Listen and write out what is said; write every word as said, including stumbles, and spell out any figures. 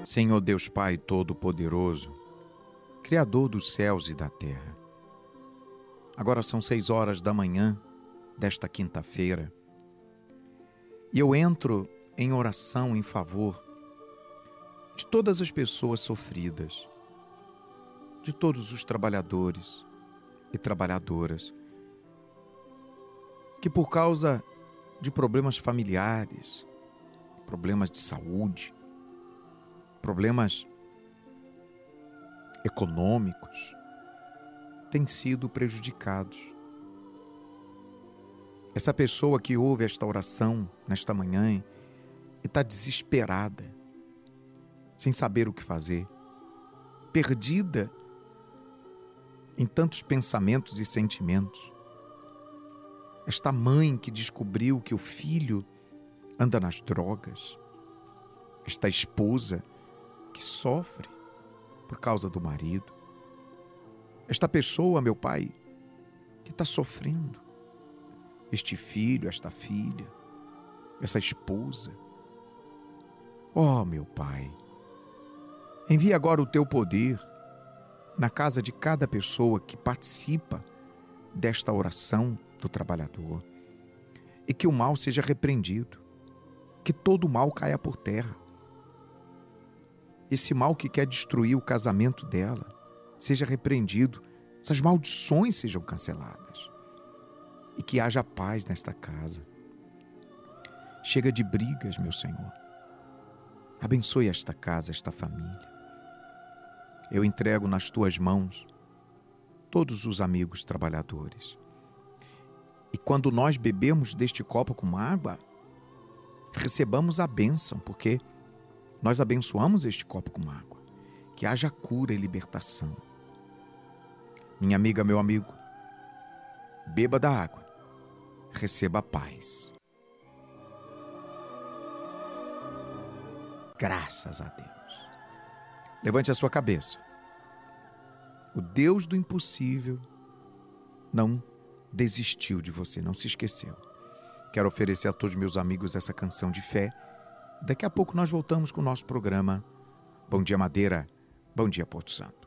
Senhor Deus Pai Todo-Poderoso, Criador dos céus e da terra. Agora são seis horas da manhã desta quinta-feira e eu entro em oração em favor de todas as pessoas sofridas, de todos os trabalhadores e trabalhadoras que por causa de problemas familiares, problemas de saúde, problemas econômicos, têm sido prejudicados. Essa pessoa que ouve esta oração nesta manhã e está desesperada, sem saber o que fazer, perdida em tantos pensamentos e sentimentos. Esta mãe que descobriu que o filho anda nas drogas, esta esposa que sofre por causa do marido, esta pessoa, meu Pai, que está sofrendo, este filho, esta filha, essa esposa. Oh, meu Pai, envia agora o Teu poder na casa de cada pessoa que participa desta oração do trabalhador e que o mal seja repreendido, que todo o mal caia por terra. Esse mal que quer destruir o casamento dela seja repreendido, essas maldições sejam canceladas e que haja paz nesta casa. Chega de brigas, meu Senhor. Abençoe esta casa, esta família. Eu entrego nas Tuas mãos todos os amigos trabalhadores. E quando nós bebemos deste copo com água, recebamos a bênção, porque nós abençoamos este copo com água. Que haja cura e libertação. Minha amiga, meu amigo, beba da água, receba a paz. Graças a Deus. Levante a sua cabeça. O Deus do impossível não desistiu de você, não se esqueceu. Quero oferecer a todos meus amigos essa canção de fé. Daqui a pouco nós voltamos com o nosso programa Bom Dia Madeira, Bom Dia Porto Santo.